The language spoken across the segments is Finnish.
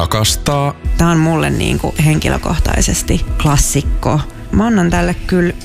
Rakastaa. Tää on mulle niinku henkilökohtaisesti klassikko. Mä annan tälle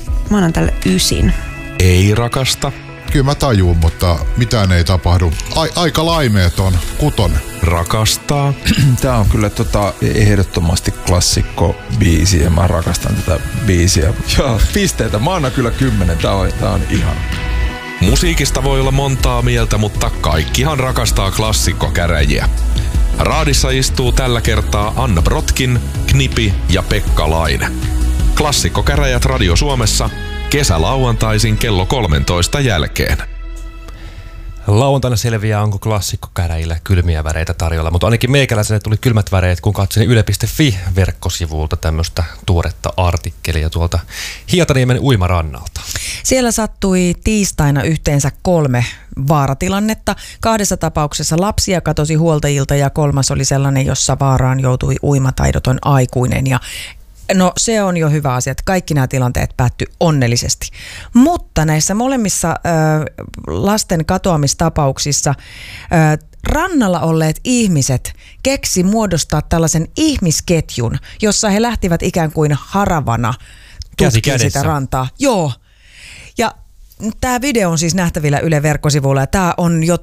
9. Ei rakasta. Kyllä mä tajuun, mutta mitään ei tapahdu. Aika laimeeton 6. Rakastaa. Tää on kyllä ehdottomasti klassikko biisi ja mä rakastan tätä biisiä. Ja pisteitä. Mä annan kyllä 10. Tää on ihana. Musiikista voi olla montaa mieltä, mutta kaikkihan rakastaa klassikkokäräjiä. Raadissa istuu tällä kertaa Anna Brotkin, Knipi ja Pekka Laine. Klassikkokäräjät Radio Suomessa kesälauantaisin kello 13 jälkeen. Lauantaina selviää, onko klassikkokäräjillä kylmiä väreitä tarjolla, mutta ainakin meikäläiselle tuli kylmät väreet, kun katselin yle.fi-verkkosivulta tämmöistä tuoretta artikkelia tuolta Hietaniemen uimarannalta. Siellä sattui tiistaina yhteensä 3 vaaratilannetta. 2 tapauksessa lapsia katosi huoltajilta ja 3 oli sellainen, jossa vaaraan joutui uimataidoton aikuinen. Ja no se on jo hyvä asia, että kaikki nämä tilanteet päättyi onnellisesti. Mutta näissä molemmissa lasten katoamistapauksissa rannalla olleet ihmiset keksi muodostaa tällaisen ihmisketjun, jossa he lähtivät ikään kuin haravana tutkimaan sitä rantaa. Joo. Ja tämä video on siis nähtävillä Yle verkkosivuilla ja tämä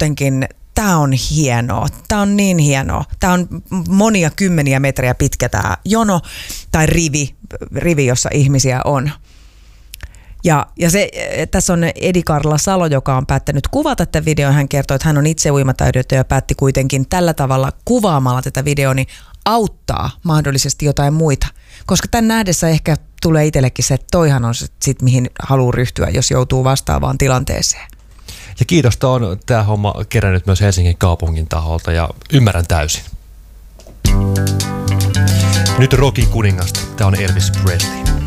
on hienoa. Tämä on niin hienoa. Tämä on monia kymmeniä metriä pitkä tämä jono tai rivi, jossa ihmisiä on. Ja tässä on Edi-Karla Salo, joka on päättänyt kuvata tätä videoa. Hän kertoo, että hän on itse uimataidoton ja päätti kuitenkin tällä tavalla kuvaamalla tätä videoa niin auttaa mahdollisesti jotain muita. Koska tämän nähdessä ehkä tulee itsellekin se, että toihan on sit mihin haluaa ryhtyä, jos joutuu vastaavaan tilanteeseen. Ja kiitosta on tämä homma kerännyt myös Helsingin kaupungin taholta ja ymmärrän täysin. Nyt rockin kuningasta. Tämä on Elvis Presley.